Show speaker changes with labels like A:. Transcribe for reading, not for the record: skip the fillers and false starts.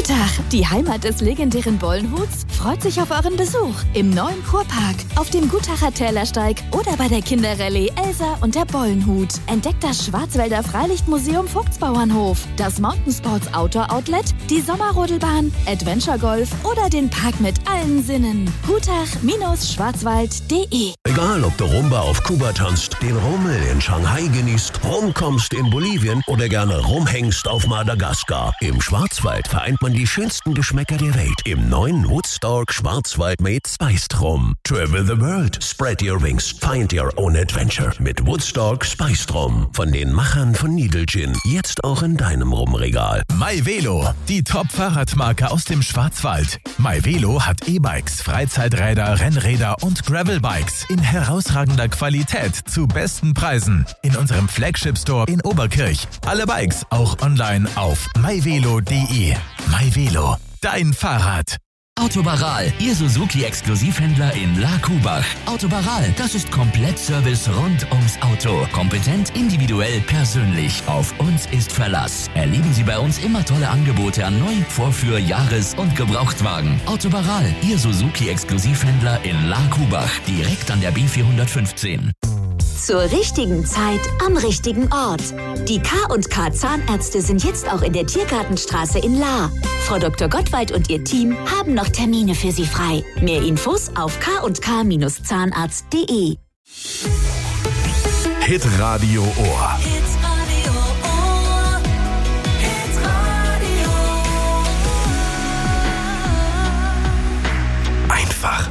A: Gutach, die Heimat des legendären Bollenhuts, freut sich auf euren Besuch im neuen Kurpark, auf dem Gutacher Tälersteig oder bei der Kinderrallye Elsa und der Bollenhut. Entdeckt das Schwarzwälder Freilichtmuseum Vogtsbauernhof, das Mountainsports Outdoor Outlet, die Sommerrodelbahn, Adventure Golf oder den Park mit allen Sinnen. Gutach-schwarzwald.de.
B: Egal, ob du Rumba auf Kuba tanzt, den Rummel in Shanghai genießt, rumkommst in Bolivien oder gerne rumhängst auf Madagaskar. Im Schwarzwald vereint man die schönsten Geschmäcker der Welt im neuen Woodstock Schwarzwald Made Spiced Rum. Travel the world, spread your wings, find your own adventure mit Woodstock Spiced Rum. Von den Machern von Needle Gin, jetzt auch in deinem Rumregal.
C: MyVelo, die Top-Fahrradmarke aus dem Schwarzwald. MyVelo hat E-Bikes, Freizeiträder, Rennräder und Gravelbikes in herausragender Qualität zu besten Preisen. In unserem Flagship-Store in Oberkirch. Alle Bikes auch online auf myvelo.de. MyVelo, dein Fahrrad.
D: Autobaral, Ihr Suzuki-Exklusivhändler in La Kubach. Autobaral, das ist Komplettservice rund ums Auto. Kompetent, individuell, persönlich. Auf uns ist Verlass. Erleben Sie bei uns immer tolle Angebote an Neu-, Vorführ-, Jahres- und Gebrauchtwagen. Autobaral, Ihr Suzuki-Exklusivhändler in La Kubach. Direkt an der B415.
E: Zur richtigen Zeit am richtigen Ort. Die K&K Zahnärzte sind jetzt auch in der Tiergartenstraße in Lahr. Frau Dr. Gottwald und ihr Team haben noch Termine für Sie frei. Mehr Infos auf k&k-zahnarzt.de.
C: Hitradio Ohr.